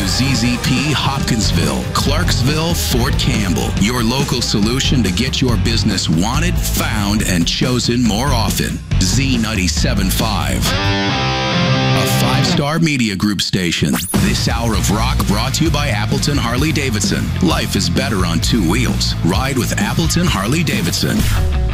ZZP Hopkinsville, Clarksville, Fort Campbell. Your local solution to get your business wanted, found, and chosen more often. Z97.5. A 5-star media group station. This hour of rock brought to you by Appleton Harley Davidson. Life is better on 2 wheels. Ride with Appleton Harley Davidson.